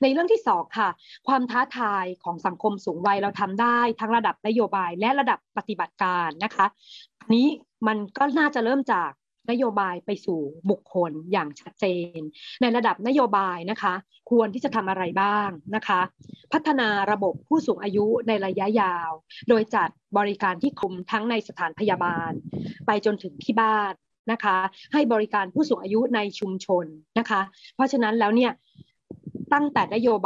ในเรื่องที่สองค่ะความท้าทายของสังคมสูงวัยเราทำได้ทั้งระดับนโยบายและระดับปฏิบัติการนะคะอันนี้มันก็น่าจะเริ่มจากนโยบายไปสู่บุคคลอย่างชัดเจนในระดับนโยบายนะคะควรที่จะทำอะไรบ้างนะคะพัฒนาระบบผู้สูงอายุในระยะยาวโดยจัดบริการที่คลุมทั้งในสถานพยาบาลไปจนถึงที่บ้านนะคะให้บริการผู้สูงอายุในชุมชนนะคะเพราะฉะนั้นแล้วเนี่ยตั้งแต่นโยบาย